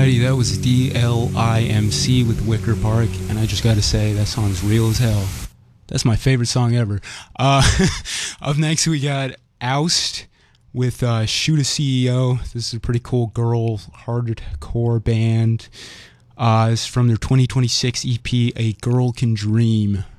Alrighty, that was DLIMC with Wicker Park, and I just gotta say, that song's real as hell. That's my favorite song ever. Up next, we got Oust with Shoot a CEO. This is a pretty cool girl hardcore band. It's from their 2026 EP, A Girl Can Dream.